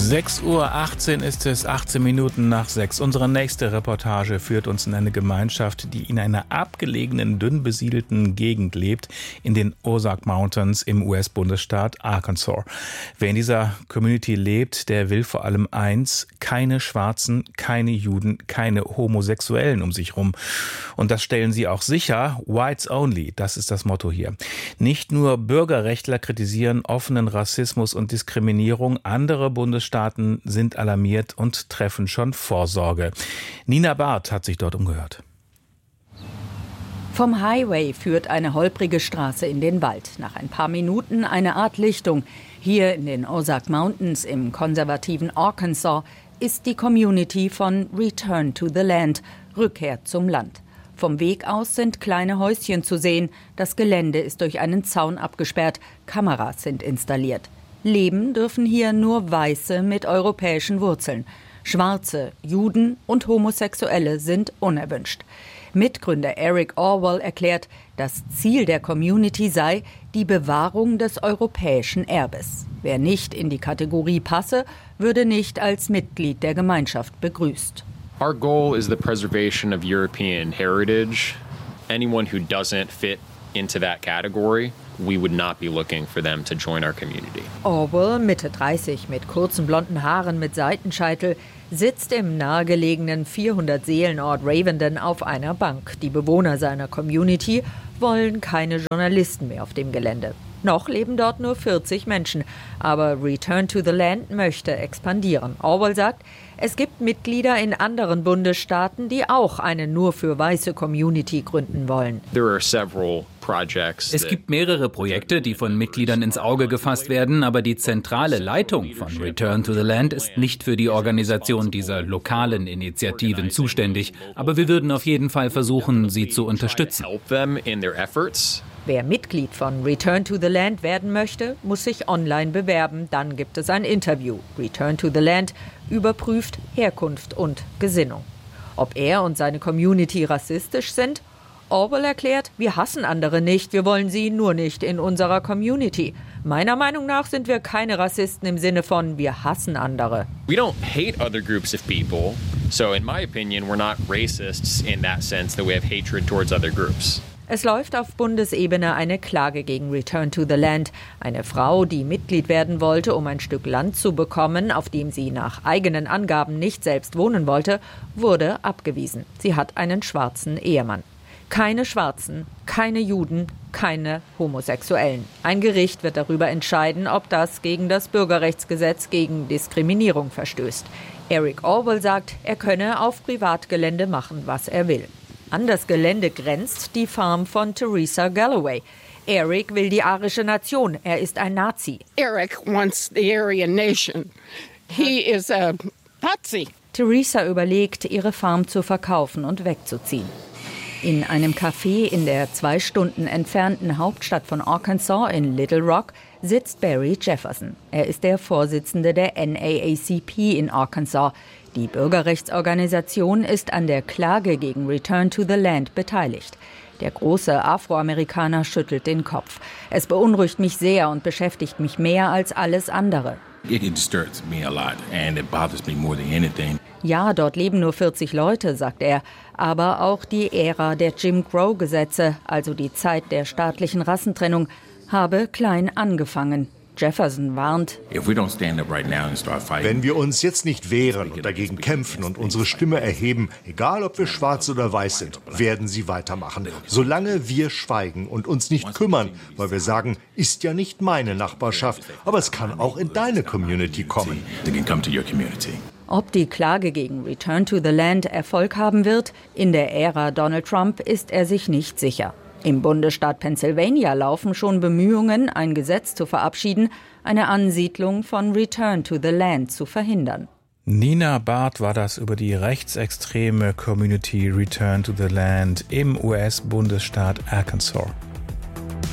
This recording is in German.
6:18 Uhr ist es, 18 Minuten nach 6. Unsere nächste Reportage führt uns in eine Gemeinschaft, die in einer abgelegenen, dünn besiedelten Gegend lebt, in den Ozark Mountains im US-Bundesstaat Arkansas. Wer in dieser Community lebt, der will vor allem eins: keine Schwarzen, keine Juden, keine Homosexuellen um sich rum. Und das stellen sie auch sicher. Whites only, das ist das Motto hier. Nicht nur Bürgerrechtler kritisieren offenen Rassismus und Diskriminierung, andere Bundesstaaten sind alarmiert und treffen schon Vorsorge. Nina Barth hat sich dort umgehört. Vom Highway führt eine holprige Straße in den Wald. Nach ein paar Minuten eine Art Lichtung. Hier in den Ozark Mountains im konservativen Arkansas ist die Community von Return to the Land, Rückkehr zum Land. Vom Weg aus sind kleine Häuschen zu sehen. Das Gelände ist durch einen Zaun abgesperrt. Kameras sind installiert. Leben dürfen hier nur Weiße mit europäischen Wurzeln. Schwarze, Juden und Homosexuelle sind unerwünscht. Mitgründer Eric Orwell erklärt, das Ziel der Community sei die Bewahrung des europäischen Erbes. Wer nicht in die Kategorie passe, würde nicht als Mitglied der Gemeinschaft begrüßt. Our goal is the preservation of European heritage. Anyone who doesn't fit into that category, we would not be looking for them to join our community. Orwell, Mitte 30, mit kurzen blonden Haaren mit Seitenscheitel, sitzt im nahegelegenen 400-Seelen-Ort Ravenden auf einer Bank. Die Bewohner seiner Community wollen keine Journalisten mehr auf dem Gelände. Noch leben dort nur 40 Menschen, aber Return to the Land möchte expandieren. Orwell sagt, es gibt Mitglieder in anderen Bundesstaaten, die auch eine nur für weiße Community gründen wollen. Es gibt mehrere Projekte, die von Mitgliedern ins Auge gefasst werden, aber die zentrale Leitung von Return to the Land ist nicht für die Organisation dieser lokalen Initiativen zuständig. Aber wir würden auf jeden Fall versuchen, sie zu unterstützen. Wer Mitglied von Return to the Land werden möchte, muss sich online bewerben. Dann gibt es ein Interview. Return to the Land überprüft Herkunft und Gesinnung. Ob er und seine Community rassistisch sind? Orwell erklärt, wir hassen andere nicht, wir wollen sie nur nicht in unserer Community. Meiner Meinung nach sind wir keine Rassisten im Sinne von, wir hassen andere. We don't hate other groups of people, so in my opinion, we're not racists in that sense that we have hatred towards other groups. Es läuft auf Bundesebene eine Klage gegen Return to the Land. Eine Frau, die Mitglied werden wollte, um ein Stück Land zu bekommen, auf dem sie nach eigenen Angaben nicht selbst wohnen wollte, wurde abgewiesen. Sie hat einen schwarzen Ehemann. Keine Schwarzen, keine Juden, keine Homosexuellen. Ein Gericht wird darüber entscheiden, ob das gegen das Bürgerrechtsgesetz gegen Diskriminierung verstößt. Eric Orwell sagt, er könne auf Privatgelände machen, was er will. An das Gelände grenzt die Farm von Teresa Galloway. Eric will die arische Nation. Er ist ein Nazi. Eric wants the Aryan nation. He is a Nazi. Teresa überlegt, ihre Farm zu verkaufen und wegzuziehen. In einem Café in der 2 Stunden entfernten Hauptstadt von Arkansas in Little Rock sitzt Barry Jefferson. Er ist der Vorsitzende der NAACP in Arkansas. Die Bürgerrechtsorganisation ist an der Klage gegen Return to the Land beteiligt. Der große Afroamerikaner schüttelt den Kopf. Es beunruhigt mich sehr und beschäftigt mich mehr als alles andere. Ja, dort leben nur 40 Leute, sagt er. Aber auch die Ära der Jim Crow-Gesetze, also die Zeit der staatlichen Rassentrennung, habe klein angefangen. Jefferson warnt, wenn wir uns jetzt nicht wehren und dagegen kämpfen und unsere Stimme erheben, egal ob wir schwarz oder weiß sind, werden sie weitermachen. Solange wir schweigen und uns nicht kümmern, weil wir sagen, ist ja nicht meine Nachbarschaft, aber es kann auch in deine Community kommen. Ob die Klage gegen Return to the Land Erfolg haben wird, in der Ära Donald Trump ist er sich nicht sicher. Im Bundesstaat Pennsylvania laufen schon Bemühungen, ein Gesetz zu verabschieden, eine Ansiedlung von Return to the Land zu verhindern. Nina Barth war das über die rechtsextreme Community Return to the Land im US-Bundesstaat Arkansas.